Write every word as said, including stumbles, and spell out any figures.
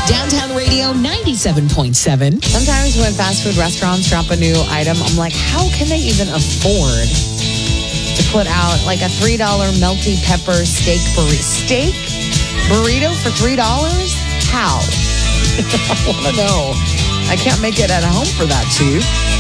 Downtown Radio ninety-seven point seven. Sometimes when fast food restaurants drop a new item, I'm like, how can they even afford to put out like a three dollar melty pepper steak burrito? Steak burrito for three dollars? How? I want to know. I can't make it at home for that cheap.